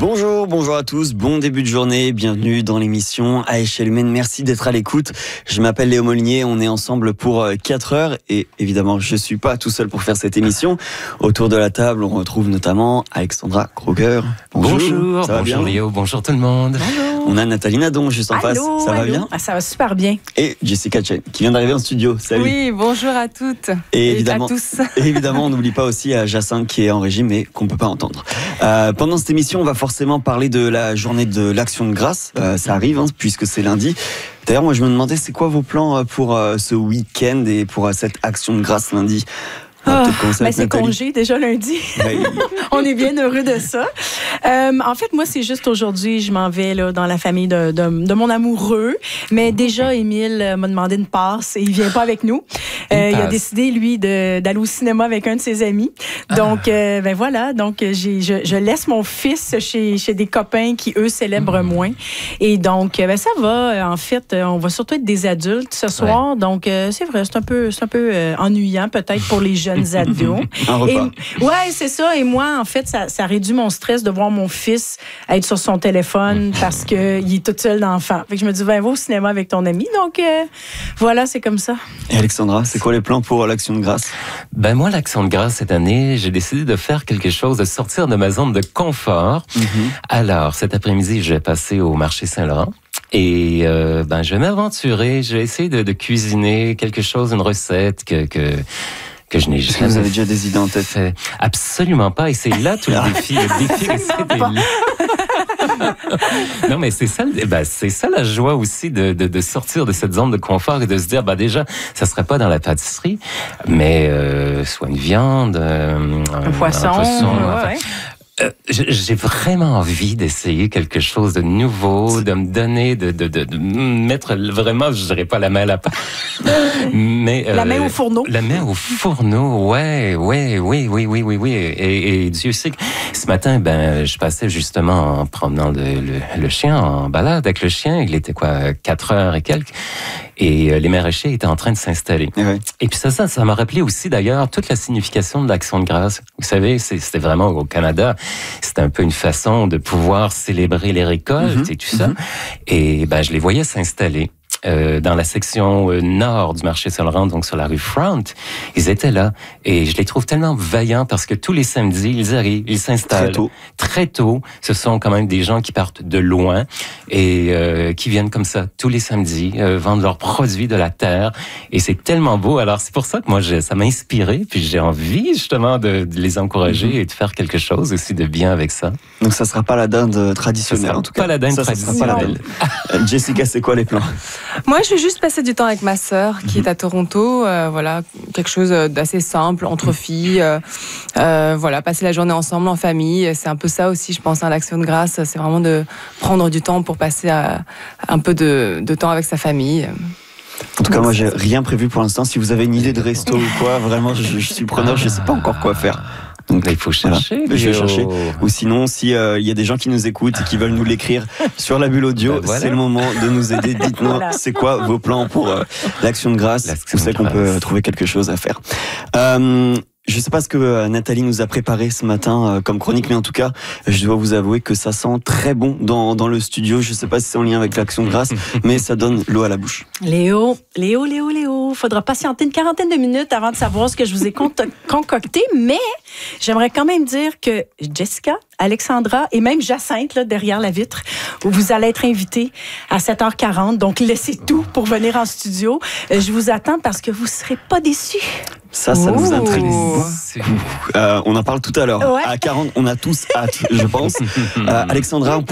Bonjour à tous, bon début de journée, bienvenue dans l'émission à échelle humaine, merci d'être à l'écoute. Je m'appelle Léo Molinier, on est ensemble pour 4 heures et évidemment je suis pas tout seul pour faire cette émission. Autour de la table, on retrouve notamment Alexandra Kroger. Bonjour, ça va bien Léo, bonjour tout le monde. Bonjour. On a Nathalie Nadon juste en face, ça va bien? Ça va super bien. Et Jessica Chen qui vient d'arriver en studio, salut. Oui, bonjour à toutes et évidemment, à tous. Et évidemment, on n'oublie pas aussi à Jacinthe qui est en régie mais qu'on peut pas entendre. Pendant cette émission, on va forcément parler de la journée de l'Action de grâce. Ça arrive puisque c'est lundi. D'ailleurs, moi je me demandais c'est quoi vos plans pour ce week-end et pour cette Action de grâce lundi? C'est congé déjà lundi. On est bien heureux de ça. En fait, moi, c'est juste aujourd'hui, je m'en vais là, dans la famille de mon amoureux. Mais déjà, Émile m'a demandé une passe et il vient pas avec nous. Il a décidé, lui, d'aller au cinéma avec un de ses amis. Donc, voilà. Donc, je laisse mon fils chez des copains qui, eux, célèbrent moins. Et donc, ça va. En fait, on va surtout être des adultes ce soir. Ouais. Donc, c'est vrai, c'est un peu ennuyant peut-être pour les jeunes ados. Ouais, c'est ça. Et moi, en fait, ça réduit mon stress de voir mon fils être sur son téléphone parce qu'il est tout seul d'enfant. Fait que je me dis, va au cinéma avec ton ami. Donc, voilà, c'est comme ça. Et Alexandra, c'est quoi les plans pour l'Action de grâce? Moi, l'Action de grâce cette année, j'ai décidé de faire quelque chose, de sortir de ma zone de confort. Alors, cet après-midi, je vais passer au marché Saint-Laurent. Et je vais m'aventurer, je vais essayer de cuisiner quelque chose, une recette que je n'ai jamais. Est-ce que vous avez déjà des idées en tête? Absolument pas. Et c'est là tout le défi. Le défi, c'était là. Non, mais c'est ça la joie aussi de sortir de cette zone de confort et de se dire, déjà, ça serait pas dans la pâtisserie, mais soit une viande, un poisson. Ouais. J'ai vraiment envie d'essayer quelque chose de nouveau, de me donner, de mettre vraiment, je dirais pas la main à la pâte, mais la main au fourneau. La main au fourneau, oui. Et Dieu sait que ce matin, je passais justement en promenant le chien en balade avec le chien. Il était 4 heures et quelques. Et les maraîchers étaient en train de s'installer. Et puis ça m'a rappelé aussi d'ailleurs toute la signification de l'Action de grâce. Vous savez, c'était vraiment au Canada, c'était un peu une façon de pouvoir célébrer les récoltes et tout ça. Et je les voyais s'installer. Dans la section nord du marché Saint-Laurent, donc sur la rue Front, ils étaient là. Et je les trouve tellement vaillants parce que tous les samedis, ils arrivent, ils s'installent. Très tôt. Ce sont quand même des gens qui partent de loin et qui viennent comme ça tous les samedis, vendre leurs produits de la terre. Et c'est tellement beau. Alors, c'est pour ça que moi, ça m'a inspiré. Puis j'ai envie, justement, de les encourager et de faire quelque chose aussi de bien avec ça. Donc, ça sera pas la dinde traditionnelle, en tout cas. Pas la dinde traditionnelle. Jessica, c'est quoi les plans? Moi, je vais juste passer du temps avec ma sœur qui est à Toronto. Voilà, quelque chose d'assez simple, entre filles. Voilà, passer la journée ensemble en famille. C'est un peu ça aussi, je pense, à l'Action de grâce. C'est vraiment de prendre du temps pour passer un peu de temps avec sa famille. En tout cas, moi, j'ai rien prévu pour l'instant. Si vous avez une idée de resto ou quoi, vraiment, je suis preneur. Je sais pas encore quoi faire. Donc, il faut chercher. Voilà. Je vais chercher. Ou sinon, si y a des gens qui nous écoutent et qui veulent nous l'écrire sur la bulle audio, c'est le moment de nous aider. Dites-nous, c'est quoi vos plans pour l'Action de grâce? Vous savez qu'on peut trouver quelque chose à faire. Je sais pas ce que Nathalie nous a préparé ce matin comme chronique, mais en tout cas, je dois vous avouer que ça sent très bon dans le studio. Je sais pas si c'est en lien avec l'Action de grâce, mais ça donne l'eau à la bouche. Léo, faudra patienter une 40aine de minutes avant de savoir ce que je vous ai concocté, mais j'aimerais quand même dire que Jessica, Alexandra et même Jacinthe, là, derrière la vitre, où vous allez être invités à 7h40. Donc, laissez tout pour venir en studio. Je vous attends parce que vous serez pas déçus. Ça nous intrigue. On en parle tout à l'heure. Ouais. À 40, on a tous hâte, je pense. Alexandra, on peut